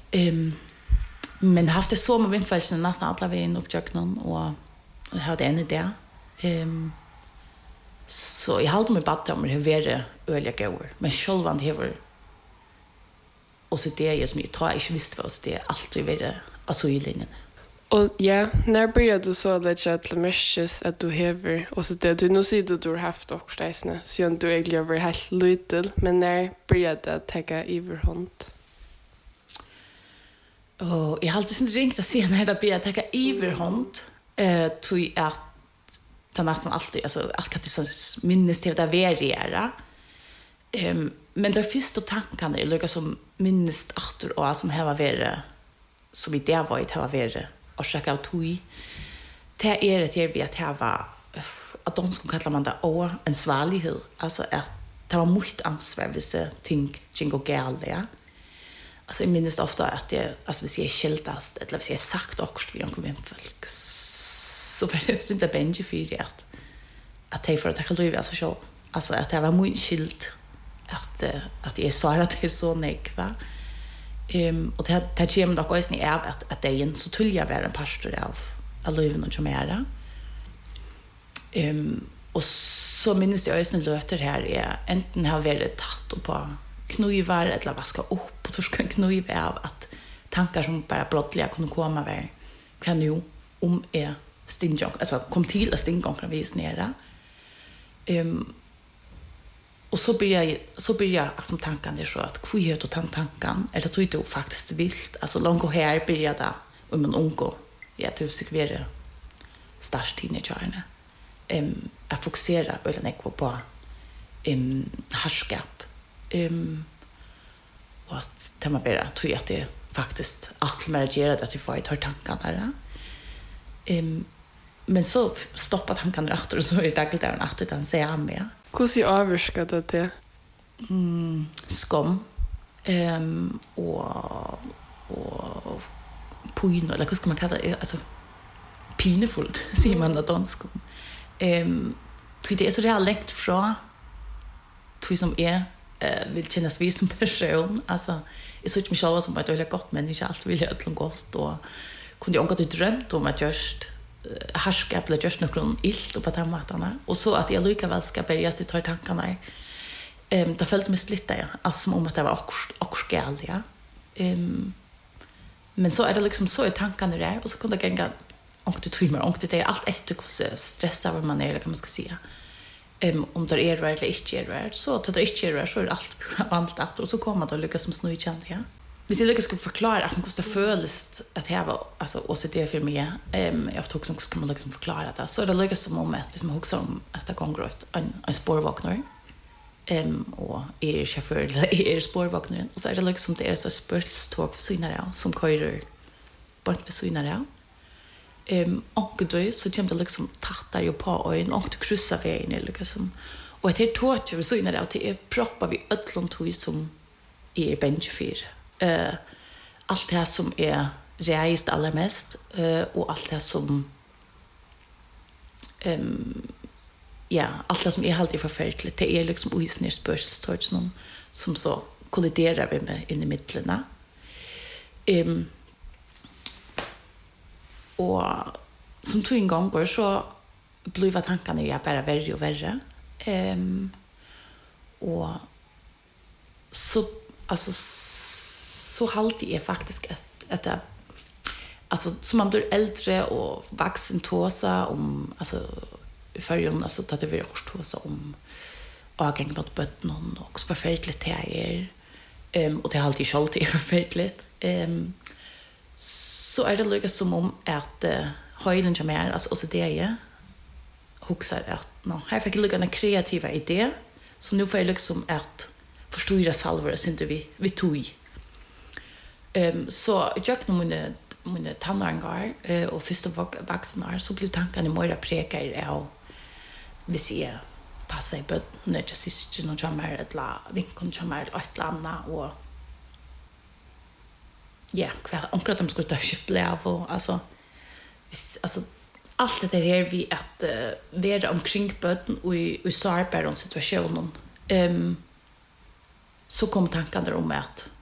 Men haft det så med vindfällen nästan alla vägen uppjökt någon och jag hade en idé. Så jag hade mig bara om det var öliga gåor. Men självand hever och så det som jag tror jag inte visste för oss, det är alltid var alltså i linjen. Och ja, när började du så att jag till mesches att du hever och så det du nu ser du har haft också resne så du egentligen var helt liten, men när började det ta överhand? Och jag har alltid inte ringt att se när det började ta överhand. Tror att det nästan alltid alltså allt kan det så minnes till det variera. Men det första tankarna är lika som minst åter och som här var vara som i det var det var vara och checka ut hur det är det jag vet här var att de skulle kalla man det och en svarlighet alltså att det var mycket ansvar vissa ting jingo gärna. Alltså jag minns ofta att det alltså vi säger skiltast eller vi säger sagt också vi kommer in folk så var det synd att bänge för det att det för att jag tror alltså så alltså att det var mycket skilt att jag sa att det är så nekva. Och det kommer dock också ni är att det är en så tull jag var en pastor av liven och chomera. Och så minns jag också en löter här är enten har varit tatt på knuivar eller vaska upp och så ska en knuiva av att tankar som bara blottliga kunde komma väl kan ju om är stingjong alltså kom till att stingjong kan vi snära. Och så blir jag som tanken det så att kvöt och tankan är det tror jag faktiskt vilt alltså långt och här blir det om en ungo jag tror sig vara stars teenagerna att fokusera eller nekva på härskap och att det man bara tror att det faktiskt att managerar att vi får ett tankarna där men så stoppar tankarna efter och så är det dagligt även att den säger med. Hur ser avskat det till? Skam och pin eller hur ska man kalla det alltså pinefullt säger man på dansk. Det är så det har läckt från som är vill kännas vi som person alltså jag såg mig själv som ett väldigt gott människa allt vill jag ett gott och kunde jag inte drömt om att just härskap eller just någon ilt och på tammatarna och så att jag lika ska börja sig ta tankarna det följde mig splitta ja alltså som om att det var också gäldiga men så är det liksom så är tankarna där och så kunde jag gänga och det tog mig och det är allt efter hur stressad man är eller kan man ska säga om det är eller inte är så att det inte är så är allt vanligt efter och så kommer det lyckas som snöjkänd ja. Hvis jeg lykkes skulle forklare hvordan det føles at jeg var altså, OCD for meg, jeg tog som kan man liksom forklare det, så er det lykkes som om at hvis man husker om at det går ut en spårvåkner, og er sjåfør, eller er spårvåkneren, og så er det lykkes som det er så spørtståg på synere som kører bort på synere. Og då så kommer det liksom tattar ju på øyn, og det krysser veien, lykkes som, og etter tog vi synere, og det er proppar vi ødlom tog som er benjefyr. Allt det som är reist allra mest och allt det som allt det som är alltid förfärligt det är liksom oisnerspörs som så kolliderar vi med in i mittlarna och som tog en gång går så blir tankarna jag bara värre och värre och så alltså så haltigt är faktiskt att det alltså som man blir äldre och vuxen tåsa om alltså förrjun alltså att det blir också tåsa om avgång mot botten och så förfärligt det är och det är alltid skalt är förfärligt så är det lika som om att höjden som är alltså så det är huxar att här fick jag en kreativa idé så nu får jag liksom att förstå salver så inte vi tog så jag knum mina tannar och första vuxna så blev tankarna mer prekar av vi ser passa i bud när jag sist och jamar ett la vinkon jamar ett landa och ja kvar om de skulle ta skifta och alltså allt det där vi att vara omkring buden och i sårbar situationen så kom tankarna om att